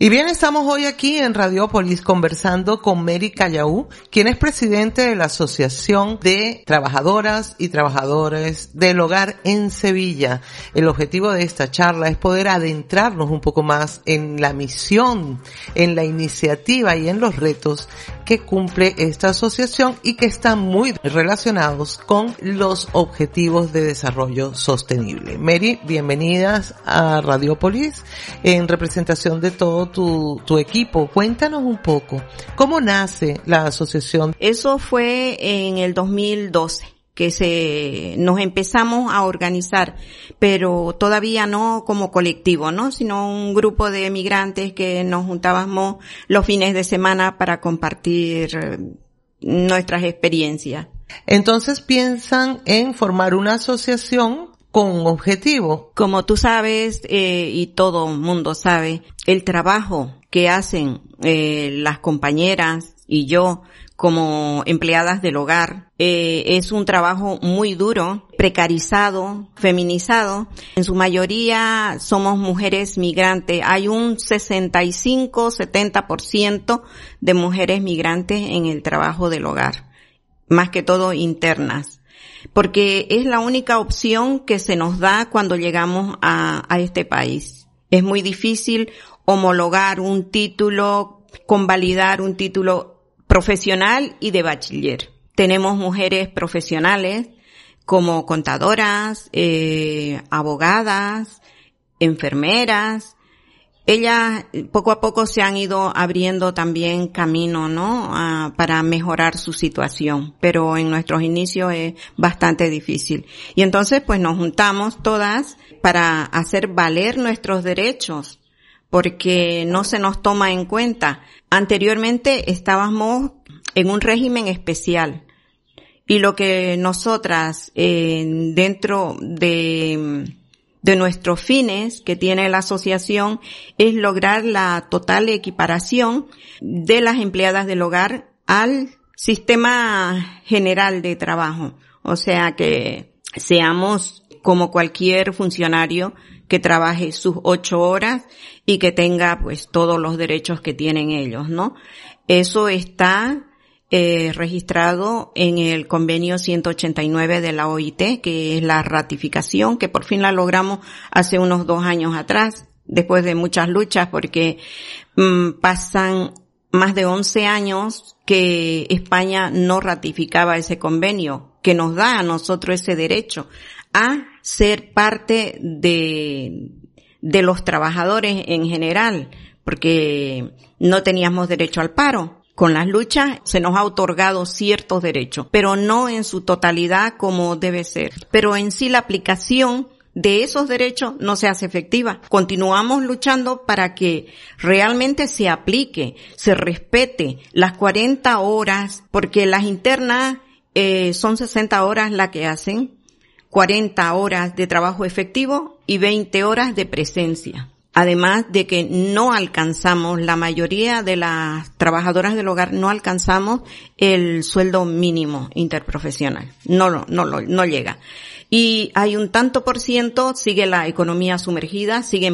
Y bien, estamos hoy aquí en Radiópolis conversando con Mary Callaú, quien es presidente de la Asociación de Trabajadoras y Trabajadores del Hogar en Sevilla. El objetivo de esta charla es poder adentrarnos un poco más en la misión, en la iniciativa y en los retos que cumple esta asociación y que están muy relacionados con los objetivos de desarrollo sostenible. Mary, bienvenidas a Radiópolis en representación de todo tu equipo. Cuéntanos un poco, ¿cómo nace la asociación? Eso fue en el 2012 que nos empezamos a organizar, pero todavía no como colectivo, ¿no? Sino un grupo de migrantes que nos juntábamos los fines de semana para compartir nuestras experiencias. Entonces piensan en formar una asociación con un objetivo. Como tú sabes, y todo el mundo sabe, el trabajo que hacen las compañeras y yo como empleadas del hogar es un trabajo muy duro, precarizado, feminizado. En su mayoría somos mujeres migrantes. Hay un 65-70% de mujeres migrantes en el trabajo del hogar, más que todo internas, porque es la única opción que se nos da cuando llegamos a este país. Es muy difícil homologar un título, convalidar un título profesional y de bachiller. Tenemos mujeres profesionales como contadoras, abogadas, enfermeras. Ellas poco a poco se han ido abriendo también camino, ¿no? Para mejorar su situación, pero en nuestros inicios es bastante difícil. Y entonces pues nos juntamos todas para hacer valer nuestros derechos, porque no se nos toma en cuenta. Anteriormente estábamos en un régimen especial y lo que nosotras dentro de nuestros fines que tiene la asociación es lograr la total equiparación de las empleadas del hogar al sistema general de trabajo. O sea, que seamos como cualquier funcionario que trabaje sus 8 horas y que tenga pues todos los derechos que tienen ellos, ¿no? Eso está registrado en el convenio 189 de la OIT, que es la ratificación, que por fin la logramos hace unos 2 años atrás, después de muchas luchas, porque pasan más de 11 años que España no ratificaba ese convenio, que nos da a nosotros ese derecho a ser parte de los trabajadores en general, porque no teníamos derecho al paro. Con las luchas se nos ha otorgado ciertos derechos, pero no en su totalidad como debe ser. Pero en sí la aplicación de esos derechos no se hace efectiva. Continuamos luchando para que realmente se aplique, se respete las 40 horas, porque las internas son 60 horas las que hacen, 40 horas de trabajo efectivo y 20 horas de presencia. Además de que no alcanzamos, la mayoría de las trabajadoras del hogar no alcanzamos el sueldo mínimo interprofesional. No llega. Y hay un tanto por ciento, sigue la economía sumergida, siguen